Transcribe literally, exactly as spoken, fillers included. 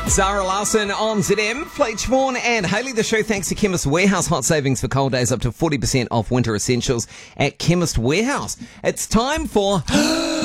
Zara Larson on Z M. Fleet Vaughan and Hayley, the show thanks to Chemist Warehouse. Hot savings for cold days up to forty percent off winter essentials at Chemist Warehouse. It's time for